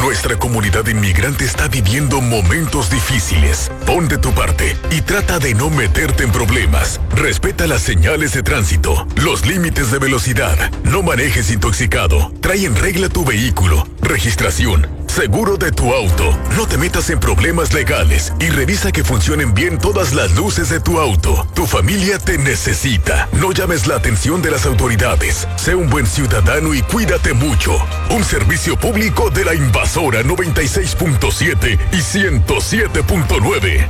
Nuestra comunidad inmigrante está viviendo momentos difíciles. Pon de tu parte y trata de no meterte en problemas. Respeta las señales de tránsito, los límites de velocidad. No manejes intoxicado. Trae en regla tu vehículo, registración, seguro de tu auto. No te metas en problemas legales y revisa que funcionen bien todas las luces de tu auto. Tu familia te necesita. No llames la atención de las autoridades. Sé un buen ciudadano y cuídate mucho. Un servicio público de la Invasora 96.7 y 107.9.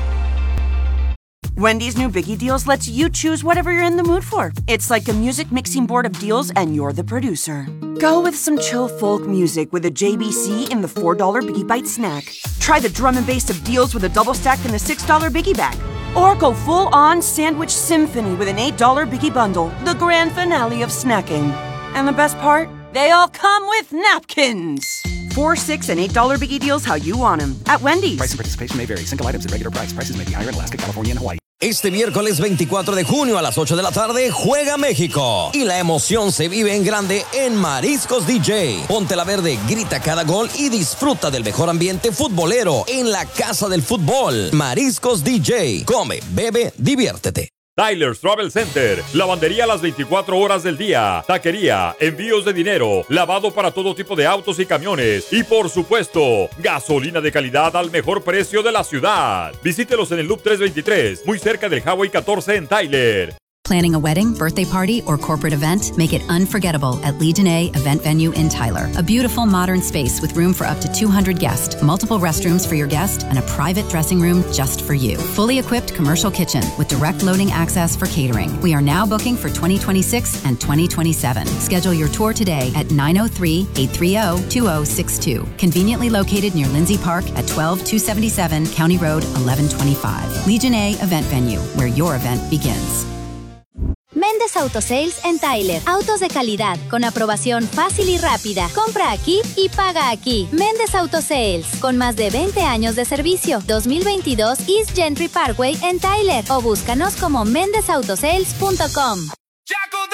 Wendy's new Biggie Deals lets you choose whatever you're in the mood for. It's like a music mixing board of deals and you're the producer. Go with some chill folk music with a JBC in the $4 Biggie Bite snack. Try the drum and bass of deals with a double stack in the $6 Biggie Bag. Or go full-on sandwich symphony with an $8 Biggie Bundle, the grand finale of snacking. And the best part? They all come with napkins. $4, $6, and $8 Biggie Deals how you want them at Wendy's. Price and participation may vary. Single items at regular price. Prices may be higher in Alaska, California, and Hawaii. Este miércoles 24 de junio a las 8 de la tarde juega México y la emoción se vive en grande en Mariscos DJ. Ponte la verde, grita cada gol y disfruta del mejor ambiente futbolero en la casa del fútbol. Mariscos DJ. Come, bebe, diviértete. Tyler's Travel Center, lavandería las 24 horas del día, taquería, envíos de dinero, lavado para todo tipo de autos y camiones y por supuesto, gasolina de calidad al mejor precio de la ciudad. Visítelos en el Loop 323, muy cerca del Highway 14 en Tyler. Planning a wedding, birthday party, or corporate event? Make it unforgettable at Legion A Event Venue in Tyler. A beautiful modern space with room for up to 200 guests, multiple restrooms for your guest, and a private dressing room just for you. Fully equipped commercial kitchen with direct loading access for catering. We are now booking for 2026 and 2027. Schedule your tour today at 903-830-2062. Conveniently located near Lindsay Park at 12277 County Road 1125. Legion A Event Venue, where your event begins. Méndez Autosales en Tyler. Autos de calidad, con aprobación fácil y rápida. Compra aquí y paga aquí. Méndez Autosales, con más de 20 años de servicio. 2022 East Gentry Parkway en Tyler. O búscanos como mendezautoSales.com.